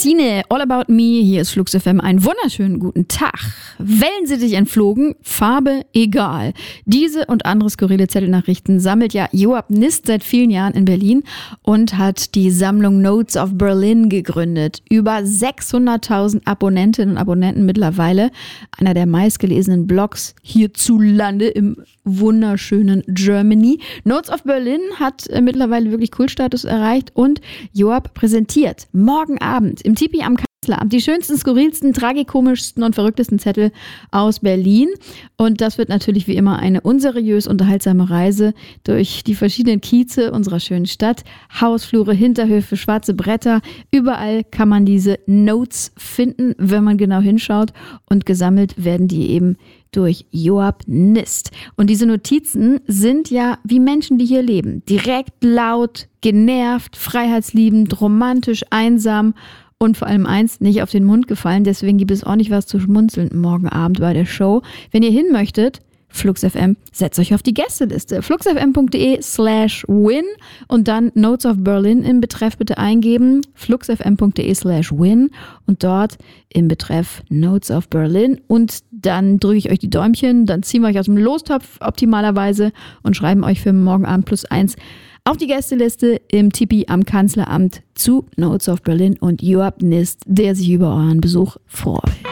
Cine, All About Me, hier ist Flux FM, einen wunderschönen guten Tag. Wellensittich entflogen, Farbe egal. Diese und andere skurrile Zettelnachrichten sammelt ja Joab Nist seit vielen Jahren in Berlin und hat die Sammlung Notes of Berlin gegründet. Über 600.000 Abonnentinnen und Abonnenten mittlerweile. Einer der meistgelesenen Blogs hierzulande im wunderschönen Germany. Notes of Berlin hat mittlerweile wirklich Kultstatus erreicht und Joab präsentiert morgen Abend im Tipi am Kanzleramt die schönsten, skurrilsten, tragikomischsten und verrücktesten Zettel aus Berlin. Und das wird natürlich wie immer eine unseriös unterhaltsame Reise durch die verschiedenen Kieze unserer schönen Stadt. Hausflure, Hinterhöfe, schwarze Bretter. Überall kann man diese Notes finden, wenn man genau hinschaut. Und gesammelt werden die eben durch Joab Nist. Und diese Notizen sind ja wie Menschen, die hier leben. Direkt, laut, genervt, freiheitsliebend, romantisch, einsam und vor allem eins, nicht auf den Mund gefallen. Deswegen gibt es ordentlich was zu schmunzeln morgen Abend bei der Show. Wenn ihr hin möchtet, Flux FM, setzt euch auf die Gästeliste. fluxfm.de/win und dann Notes of Berlin im Betreff bitte eingeben. fluxfm.de/win und dort im Betreff Notes of Berlin. Und dann drücke ich euch die Däumchen, dann ziehen wir euch aus dem Lostopf optimalerweise und schreiben euch für morgen Abend +1 auf die Gästeliste im Tipi am Kanzleramt zu Notes of Berlin und Joab Nist, der sich über euren Besuch freut.